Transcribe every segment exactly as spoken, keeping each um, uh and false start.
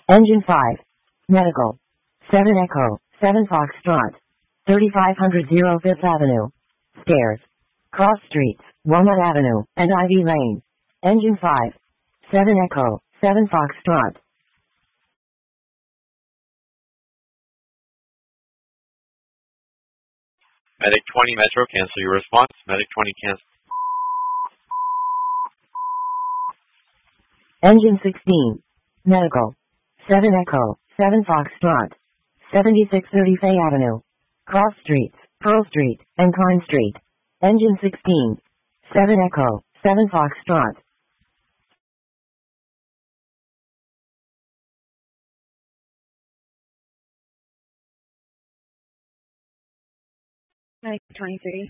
Engine five. Medical. seven Echo, seven Foxtrot. thirty-five hundred Fifth Avenue. Stairs. Cross Streets, Walnut Avenue, and Ivy Lane. Engine five. seven Echo, seven Foxtrot. Medic twenty Metro, cancel your response. Medic twenty cancel. Engine sixteen. Medical. seven Echo, seven Foxtrot. seventy-six thirty Fay Avenue. Cross Streets, Pearl Street, and Klein Street. Engine sixteen. seven Echo, seven Foxtrot. Medic twenty-three.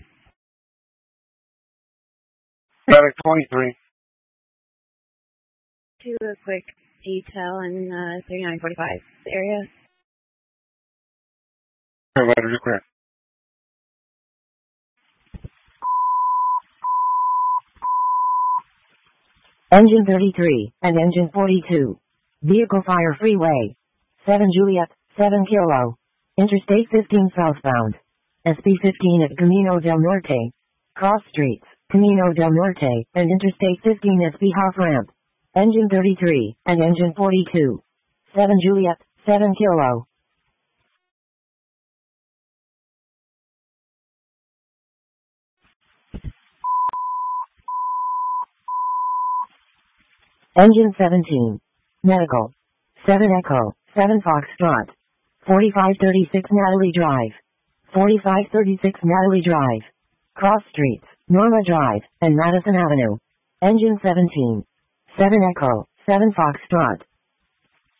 Medic twenty-three. Do a quick detail in uh, thirty-nine forty-five area. Clear, letter to clear. Engine thirty-three, and Engine forty-two. Vehicle Fire Freeway. seven Juliet, seven Kilo. Interstate fifteen southbound. S P fifteen at Camino del Norte. Cross Streets, Camino del Norte, and Interstate fifteen S P half ramp. Engine thirty-three, and Engine forty-two. seven Juliet, seven Kilo. Engine seventeen. Medical. seven Echo, seven Foxtrot. forty-five thirty-six Natalie Drive. forty-five thirty-six Natalie Drive. Cross Streets, Norma Drive, and Madison Avenue. Engine seventeen. seven Echo, seven Foxtrot.